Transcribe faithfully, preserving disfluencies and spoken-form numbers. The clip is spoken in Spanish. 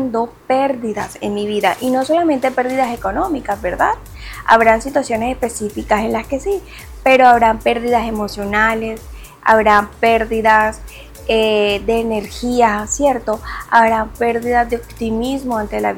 teniendo pérdidas en mi vida, y no solamente pérdidas económicas, ¿verdad? Habrán situaciones específicas en las que sí, pero habrán pérdidas emocionales, habrán pérdidas eh, de energía, ¿cierto? Habrán pérdidas de optimismo ante la